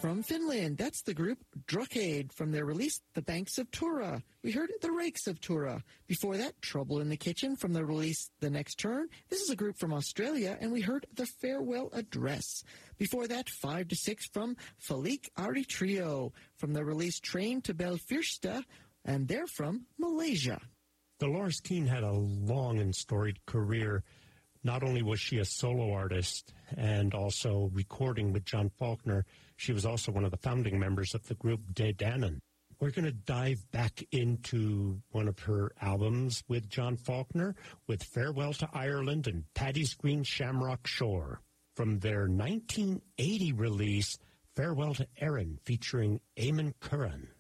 From Finland, that's the group Druckade from their release, The Banks of Tura. We heard The Rakes of Tura. Before that, Trouble in the Kitchen from their release, The Next Turn. This is a group from Australia, and we heard The Farewell Address. Before that, 5 to 6 from Falik Ari Trio from their release, Train to Belfirsta, and they're from Malaysia. Dolores Keane had a long and storied career. Not only was she a solo artist and also recording with John Faulkner, she was also one of the founding members of the group De Dannan. We're going to dive back into one of her albums with John Faulkner with Farewell to Ireland and Paddy's Green Shamrock Shore. From their 1980 release, Farewell to Erin, featuring Eamon Curran.